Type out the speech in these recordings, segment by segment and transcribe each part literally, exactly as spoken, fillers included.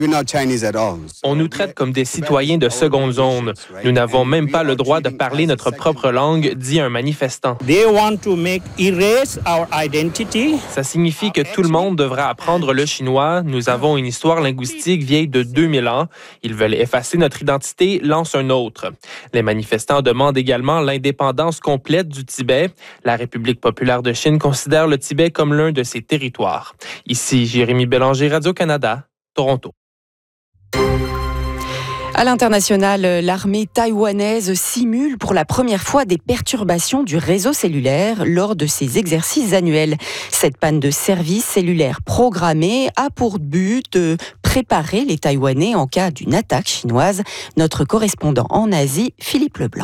On nous traite comme des citoyens de seconde zone. Nous n'avons même pas le droit de parler notre propre langue, dit un manifestant. Ça signifie que tout le monde devra apprendre le chinois. Nous avons une histoire linguistique vieille de deux mille ans. Ils veulent effacer notre identité, lance un autre. Les manifestants demandent également l'indépendance complète du Tibet. La République populaire de Chine considère le Tibet comme l'un de ses territoires. Ici, Jérémy Bélanger, Radio-Canada, Toronto. À l'international, l'armée taïwanaise simule pour la première fois des perturbations du réseau cellulaire lors de ses exercices annuels. Cette panne de service cellulaire programmée a pour but de préparer les Taïwanais en cas d'une attaque chinoise. Notre correspondant en Asie, Philippe Leblanc.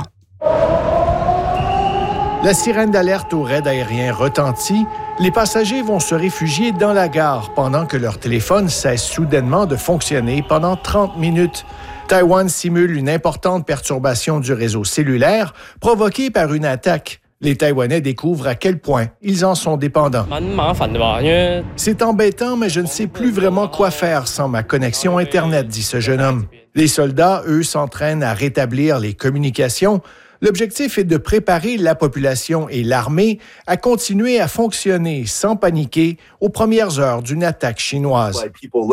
La sirène d'alerte au raid aérien retentit. Les passagers vont se réfugier dans la gare pendant que leur téléphone cesse soudainement de fonctionner pendant trente minutes. Taïwan simule une importante perturbation du réseau cellulaire provoquée par une attaque. Les Taïwanais découvrent à quel point ils en sont dépendants. C'est embêtant, mais je ne sais plus vraiment quoi faire sans ma connexion Internet, dit ce jeune homme. Les soldats, eux, s'entraînent à rétablir les communications. L'objectif est de préparer la population et l'armée à continuer à fonctionner sans paniquer aux premières heures d'une attaque chinoise.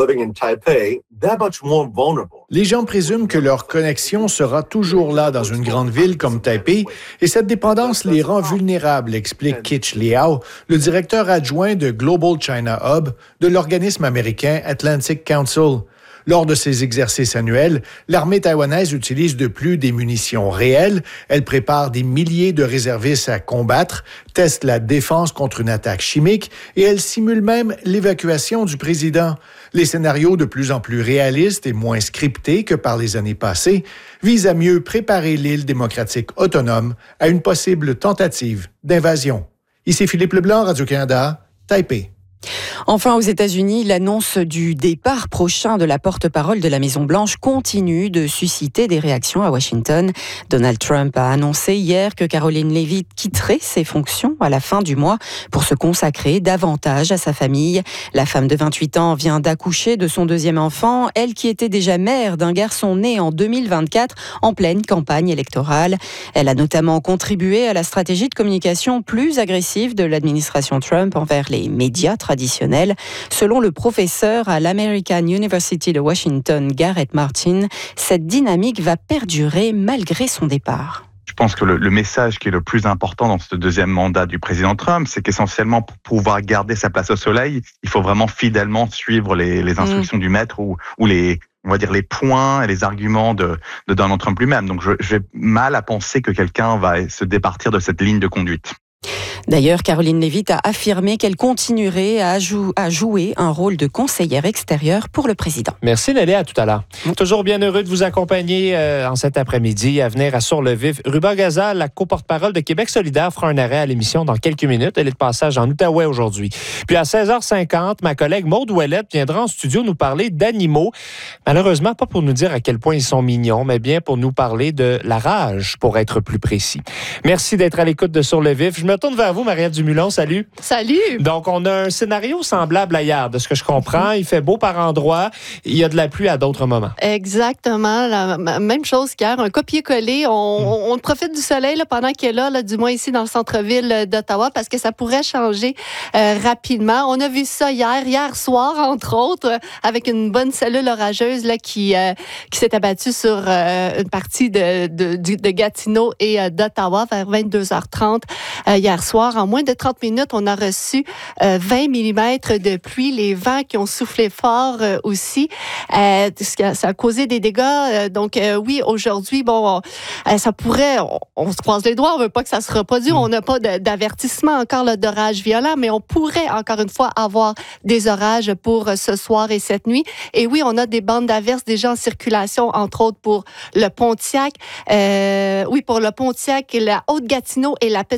Les gens présument que leur connexion sera toujours là dans une grande ville comme Taipei et cette dépendance les rend vulnérables, explique Kitch Liao, le directeur adjoint de Global China Hub de l'organisme américain Atlantic Council. Lors de ces exercices annuels, l'armée taïwanaise utilise de plus des munitions réelles. Elle prépare des milliers de réservistes à combattre, teste la défense contre une attaque chimique et elle simule même l'évacuation du président. Les scénarios de plus en plus réalistes et moins scriptés que par les années passées visent à mieux préparer l'île démocratique autonome à une possible tentative d'invasion. Ici Philippe Leblanc, Radio-Canada, Taipei. Enfin, aux États-Unis, l'annonce du départ prochain de la porte-parole de la Maison-Blanche continue de susciter des réactions à Washington. Donald Trump a annoncé hier que Caroline Leavitt quitterait ses fonctions à la fin du mois pour se consacrer davantage à sa famille. La femme de vingt-huit ans vient d'accoucher de son deuxième enfant, elle qui était déjà mère d'un garçon né en deux mille vingt-quatre en pleine campagne électorale. Elle a notamment contribué à la stratégie de communication plus agressive de l'administration Trump envers les médias traditionnels. Selon le professeur à l'American University de Washington, Garrett Martin, cette dynamique va perdurer malgré son départ. Je pense que le, le message qui est le plus important dans ce deuxième mandat du président Trump, c'est qu'essentiellement, pour pouvoir garder sa place au soleil, il faut vraiment fidèlement suivre les, les instructions mmh. du maître ou, ou les, on va dire, les points et les arguments de, de Donald Trump lui-même. Donc, je, j'ai mal à penser que quelqu'un va se départir de cette ligne de conduite. D'ailleurs, Caroline Leavitt a affirmé qu'elle continuerait à, jou- à jouer un rôle de conseillère extérieure pour le président. Merci Lélia, à tout à l'heure. Mmh. Toujours bien heureux de vous accompagner euh, en cet après-midi à venir à Sur le Vif. Ruba Gazal, la co-porte-parole de Québec solidaire, fera un arrêt à l'émission dans quelques minutes. Elle est de passage en Outaouais aujourd'hui. Puis à seize heures cinquante, ma collègue Maude Ouellette viendra en studio nous parler d'animaux. Malheureusement, pas pour nous dire à quel point ils sont mignons, mais bien pour nous parler de la rage, pour être plus précis. Merci d'être à l'écoute de Sur le Vif. Je me tourne vers vous, Marielle Dumulon, salut. Salut. Donc, on a un scénario semblable à hier, de ce que je comprends. Il fait beau par endroits, il y a de la pluie à d'autres moments. Exactement, la même chose qu'hier, un copier-coller. On, mm. on profite du soleil là, pendant qu'il est là, là, du moins ici dans le centre-ville d'Ottawa, parce que ça pourrait changer euh, rapidement. On a vu ça hier, hier soir, entre autres, euh, avec une bonne cellule orageuse là, qui, euh, qui s'est abattue sur euh, une partie de, de, de Gatineau et euh, d'Ottawa vers vingt-deux heures trente euh, hier soir. En moins de trente minutes, on a reçu euh, vingt millimètres de pluie. Les vents qui ont soufflé fort euh, aussi. Euh, ça a causé des dégâts. Euh, donc, euh, oui, aujourd'hui, bon, euh, ça pourrait... On, on se croise les doigts, on ne veut pas que ça se reproduise. Mm. On n'a pas de, d'avertissement encore là, d'orage violent, mais on pourrait, encore une fois, avoir des orages pour euh, ce soir et cette nuit. Et oui, on a des bandes d'averses déjà en circulation, entre autres pour le Pontiac. Euh, oui, pour le Pontiac, la Haute-Gatineau et la Petite-Nation.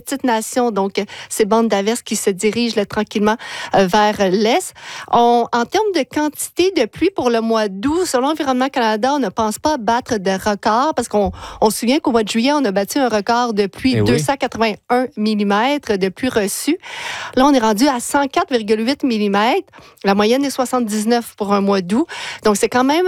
circulation, donc ces bandes d'averse qui se dirigent là, tranquillement euh, vers l'est. On, en termes de quantité de pluie pour le mois d'août, selon Environnement Canada, on ne pense pas battre de record parce qu'on on se souvient qu'au mois de juillet, on a battu un record de pluie, eh deux cent quatre-vingt-un millimètres de pluie reçue. Là, on est rendu à cent quatre virgule huit millimètres. La moyenne est soixante-dix-neuf pour un mois d'août. Donc, c'est quand même